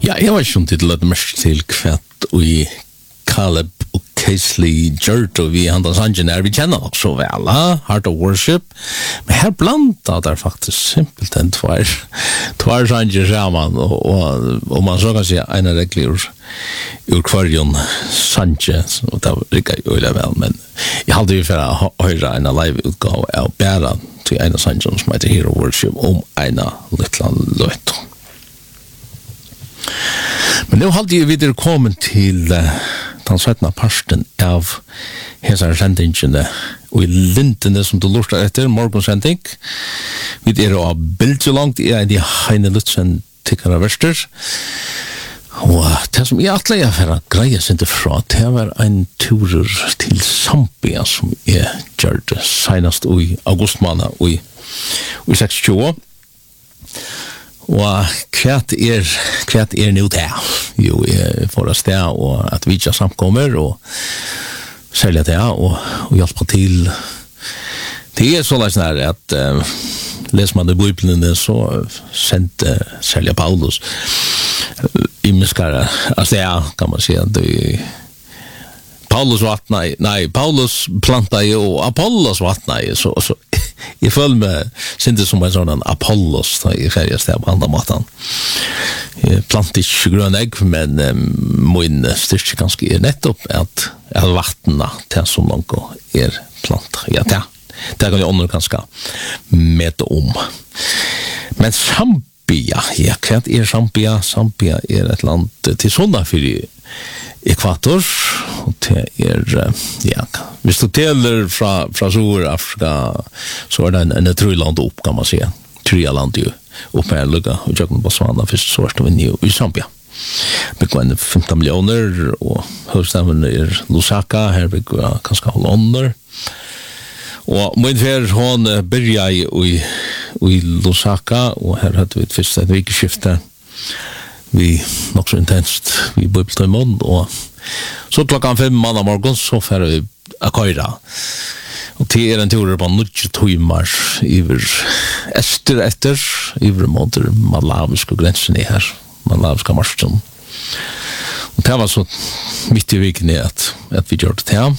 Ja, jeg var ikke om til å lade mest til kvart og Caleb og Casely Gjert og vi andre sangen vi kjenner nok så vel, Heart of Worship, men her blanda der faktisk simpelthen tvær sanger sammen, og man så kan si en regler ur kvarjon sanje, og det rikker jo veldig vel, men jeg hadde jo for å høre en live-utgave av bæra til en av sangen som heter Hero Worship om en liten løt. Men nu hadde jeg videre kommet til den 17. parsten av hesar sendingene og i lintene som du lurter etter, morgonsending. Vi av bildet så langt i de heine lutzen tikkere verster. Og det som jeg atleier for å greie seg fra, det var en turer til Zambia som jeg gjør det senest i augustmåned i 26. Og kvart nu det? Jo, for å sted og at vi ikke samkommer og særlig det og hjelpe til. Det så sånn at leser man det i Bibelen så sendte særlig Paulus i miskare av sted, kan man si at Paulus planta og Apollos vattna så jeg føler meg syntes som en sånn Apollos da jeg ferdig sted på andre måten. Jeg planter ikke grønn egg, men min styrke ganske nettopp at vattna til som noen planter. Ja, det kan jeg ånder ganske møte om. Men Zambia, hva Zambia? Zambia et land til sånne for Ekvator, og det hvis du teller fra Sør-Afrika, så det en trøyland opp, kan man si. Trøyland jo opp her lukka, og jeg kan Botswana, først så var det i Zambia. Bygger 15 millioner, og hovedstaden Lusaka, her bygger kanskje Hollander. Og min fer, hun byrja i Lusaka, og her hadde vi et første vikeskifte, vi nok så intenst, vi bøybelte i mån, og så klokkan 5 mandag morgen, så fer vi akkurat. Og til en tur på 90 timer iver etter, iver mot malawiske grensen i her, malawiske marsjen. Og det var så midt i viken at vi gjør det til.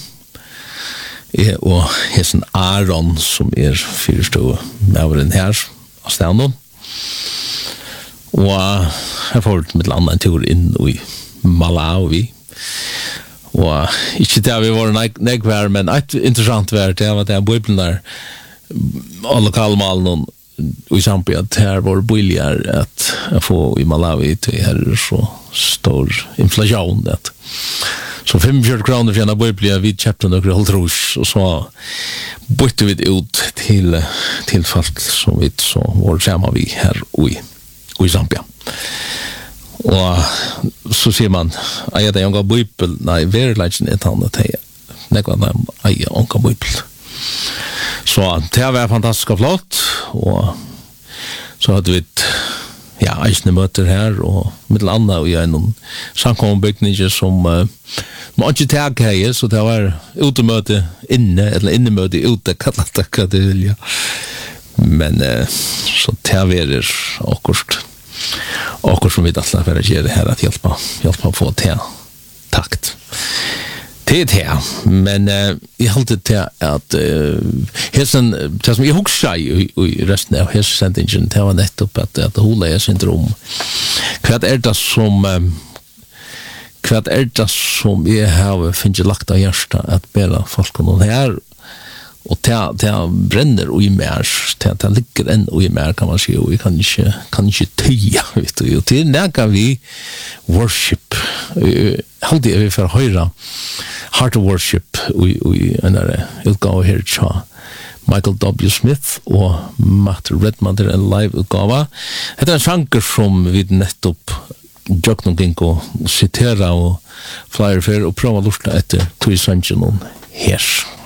Og hessen Aron, som fyrstå med den her, av stedet. Og jeg får med en tur inn i Malawi. Og ikke det vi var nekvær, men et interessant var det var det Bibelen der og lokalmalen i Zambia at her var billigere at få i Malawi til her så stor inflasjon så 45 kroner for en av Bibelen vi kjøpte noen holdtros og så bytte vi det ut til folk som vi så var sammen vi her i Zambia. Og så sier man eier det unga Bibel, nei, verleidsen annet nekva eier unga Bibel. Så det var fantastisk og flott, og så hadde vi eisne møter her, og mitt landa og jeg noen samkommenbygninger som man ikke teg her, så det var utemøte inne, eller innemøte ute, kallet det hva det vil, ja. Men så det var akkurat som vi dattler for å gjøre det her, at hjelpe å få til takt. Det men jeg halte til at det som jeg husker i resten av helsesendingen, det var nettopp at hula syndrom. Hva det som jeg har finnet lagt av hjertet at bedre folk og noen her, og det brenner i mer, det ligger enn i mer, kan man si, og vi kan ikke tøye, vet du, og til det kan vi worship, alltid vi får høre Heart of Worship i en utgave her til Michael W. Smith og Matt Redman, det en live-utgave. Det en sanger som vi nettopp gjør noen ting å sitere og flyer for, og prøve å lurte etter tog sangen her.